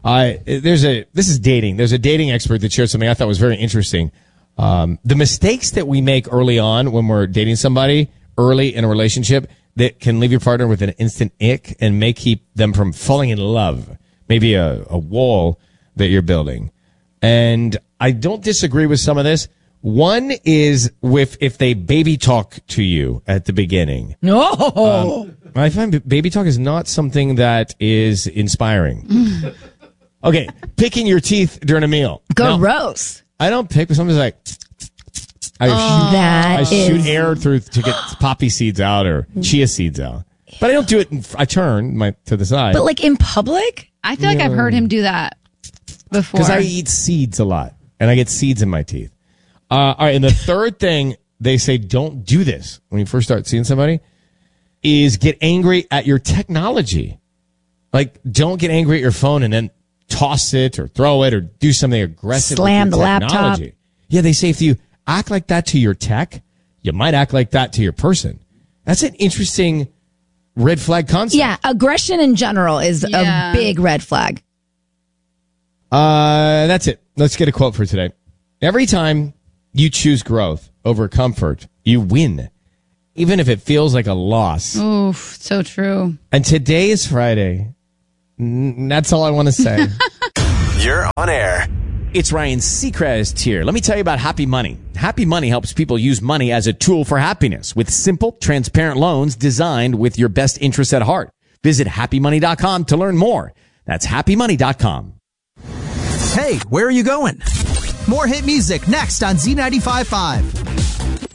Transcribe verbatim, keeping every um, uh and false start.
Uh, there's a, this is dating. There's a dating expert that shared something I thought was very interesting. Um, the mistakes that we make early on when we're dating somebody early in a relationship that can leave your partner with an instant ick and may keep them from falling in love. Maybe a, a wall that you're building. And I don't disagree with some of this. One is with if they baby talk to you at the beginning. No. Um, I find baby talk is not something that is inspiring. Okay, picking your teeth during a meal. Gross. Now, I don't pick, but somebody's like, I, Oh, shoot, that I shoot is- air through to get poppy seeds out or chia seeds out. But I don't do it. In, I turn my to the side. But like in public? I feel like I've heard him do that before. Because I eat seeds a lot, and I get seeds in my teeth. Uh, all right, and the third thing they say don't do this when you first start seeing somebody is get angry at your technology. Like, don't get angry at your phone and then toss it or throw it or do something aggressive. Slam with the your laptop. technology. Yeah, they say if you act like that to your tech, you might act like that to your person. That's an interesting red flag concept. Yeah, aggression in general is Yeah. a big red flag. Uh, that's it. Let's get a quote for today. Every time you choose growth over comfort, you win, even if it feels like a loss. Oof, so true. And today is Friday. N- That's all I want to say. You're on air. It's Ryan Seacrest here. Let me tell you about Happy Money. Happy Money helps people use money as a tool for happiness with simple, transparent loans designed with your best interests at heart. Visit happy money dot com to learn more. That's happy money dot com. Hey, where are you going? More hit music next on Z ninety-five point five.